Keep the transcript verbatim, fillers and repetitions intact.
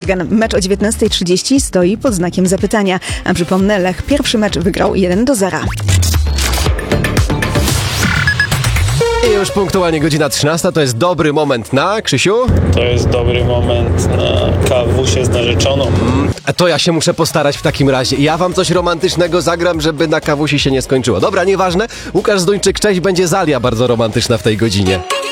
Michigan. Mecz o dziewiętnasta trzydzieści stoi pod znakiem zapytania. A przypomnę, Lech pierwszy mecz wygrał jeden do zera. I już punktualnie godzina trzynasta, to jest dobry moment na... Krzysiu? To jest dobry moment na kawusie z narzeczoną. Mm, to ja się muszę postarać w takim razie. Ja wam coś romantycznego zagram, żeby na kawusi się nie skończyło. Dobra, nieważne. Łukasz Zduńczyk, cześć, będzie Zalia bardzo romantyczna w tej godzinie.